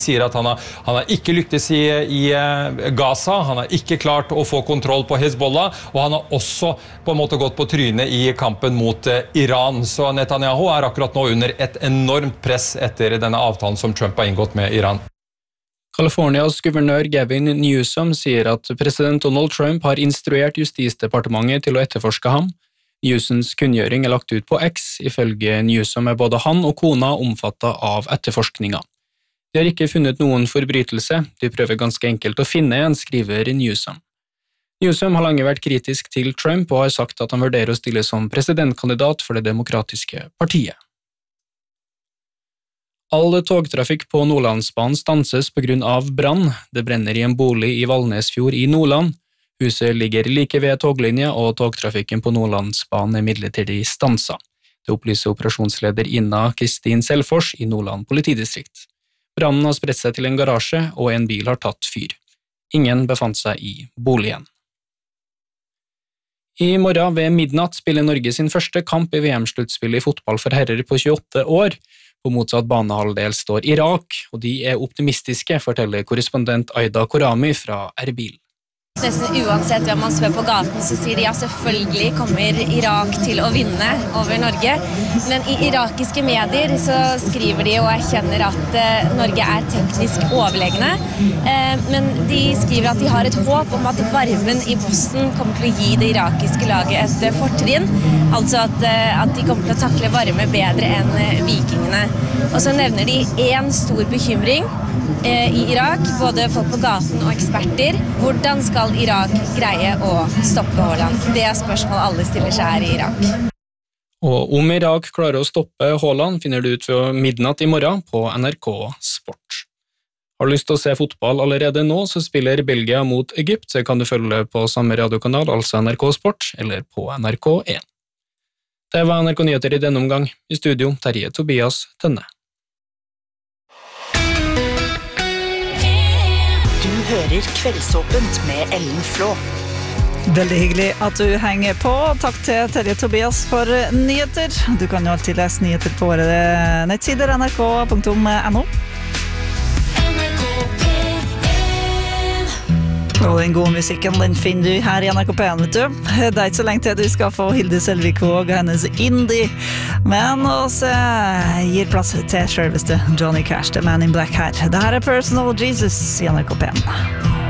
sier at han har ikke lyktes i Gaza, han har ikke klart å få kontroll på Hezbollah, og han har også på en måte gått på trynet i kampen mot Iran. Så Netanyahu akkurat nå under et enormt press etter denne avtalen som Trump har inngått med Iran. Californias guvernør Gavin Newsom sier at president Donald Trump har instruert Justisdepartementet til å etterforske ham. Newsoms kunngjøring lagt ut på X, ifølge Newsom både han og kona omfattet av etterforskninga. De har ikke funnet noen forbrytelse, de prøver ganske enkelt å finne en, skriver Newsom. Newsom har lenge vært kritisk til Trump og har sagt at han vurderer å stille som presidentkandidat for det demokratiske partiet. All togtrafikk på Nordlandsbanen stanses på grunn av brann. Det brenner i en bolig i Valnesfjord i Nordland. Huset ligger like ved toglinje, og togtrafikken på Nordlandsbanen midlertidig stansa. Det opplyser operasjonsleder Ina Kristin Selfors i Nordland politidistrikt. Brannen har spredt seg til en garasje, og en bil har tatt fyr. Ingen befant seg i boligen. I morgen ved midnatt spiller Norge sin første kamp i VM-sluttspill i fotball for herrer på 28 år. På motsatt banehalvdel står Irak, og de optimistiske, forteller korrespondent Aida Korami fra Erbil. Nesten uansett hvem man spør på gaten, så sier de ja, selvfølgelig kommer Irak til å vinne over Norge. Men i irakiske medier så skriver de og erkjenner at Norge teknisk overlegne. Men de skriver at de har et håp om at varmen i Boston kommer til å gi det irakiske laget et fortrinn. Altså at de kommer til å takle varme bedre enn vikingene. Og så nevner de en stor bekymring i Irak, både folk på gaten og eksperter. Hvordan skal Irak greie å stoppe Haaland? Det spørsmål alle stiller seg her i Irak. Og om Irak klarer å stoppe Haaland, finner du ut ved midnatt i morgen på NRK Sport. Har du lyst til å se fotball allerede nå, så spiller Belgia mot Egypt. Det kan du følge på samme radiokanal, altså NRK Sport, eller på NRK1. Det var NRK Nyheter i denne omgang. I studio, Terje Tobias Tønne. Du hører Kveldsåpent med Ellen Flå. Veldig hyggelig at du henger på. Takk til Terje Tobias for nyheter. Du kan jo alltid lese nyheter på våre nettsider nrk.no. Og den gode musikken, den finner du her i NRK P1, vet du. Det ikke så lenge til du skal få Hilde Selvik og hennes Indie. Men også gir plass til selveste Johnny Cash, The Man in Black her. Det her Personal Jesus i NRK P1.